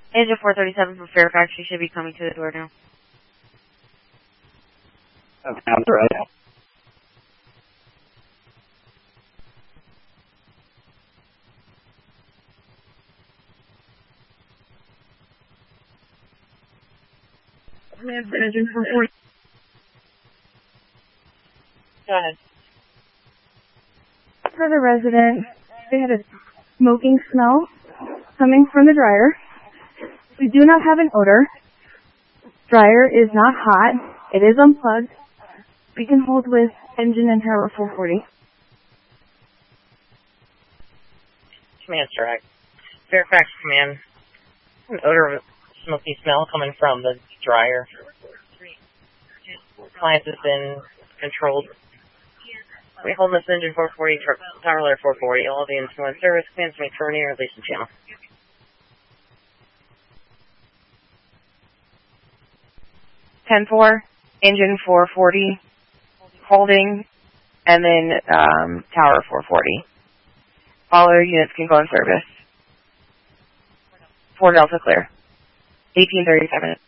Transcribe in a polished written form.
Engine 437 from Fairfax, you should be coming to the door now. Okay, that's right. Engine 440. Go ahead. For the resident, they had a smoking smell coming from the dryer. We do not have an odor. Dryer is not hot. It is unplugged. We can hold with engine and tower 440. Command strike. Fairfax command. An odor of smoky smell coming from the dryer. Client has been controlled. We hold this engine 440, tower layer 440, all the insulin service, plans to make terminating or release the channel. 10-4, engine 440, holding, and then tower 440. All other units can go in service. 4 Delta clear. 1837.